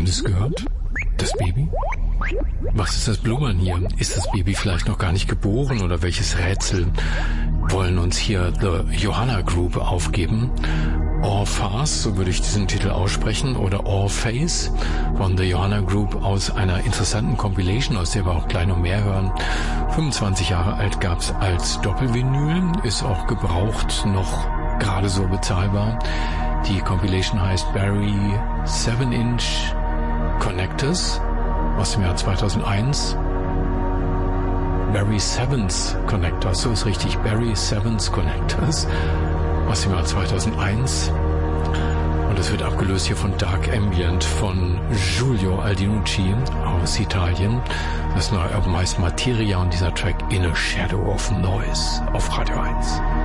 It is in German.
Haben Sie es gehört? Das Baby? Was ist das Blubbern hier? Ist das Baby vielleicht noch gar nicht geboren oder welches Rätsel wollen uns hier The Johanna Group aufgeben? All Fast, so würde ich diesen Titel aussprechen, oder All Face von The Johanna Group aus einer interessanten Compilation, aus der wir auch gleich noch mehr hören. 25 Jahre alt gab's als Doppelvinyl, ist auch gebraucht noch gerade so bezahlbar. Die Compilation heißt Barry 7-Inch Connectors aus dem Jahr 2001. Barry Sevens Connectors, so ist richtig, Barry Sevens Connectors aus dem Jahr 2001. Und es wird abgelöst hier von Dark Ambient von Giulio Aldinucci aus Italien. Das neue Album heißt Materia und dieser Track In a Shadow of Noise auf Radio 1.